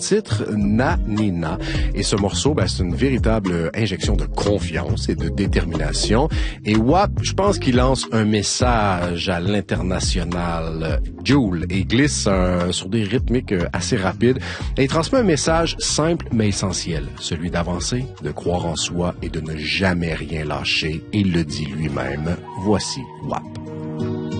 titre Na Nina. Et ce morceau, c'est une véritable injection de confiance et de détermination. Et WAP, je pense qu'il lance un message à l'international. Jul et glisse sur des rythmiques assez rapides. Et il transmet un message simple mais essentiel, celui d'avancer, de croire en soi et de ne jamais rien lâcher. Et il le dit lui-même. Voici WAP.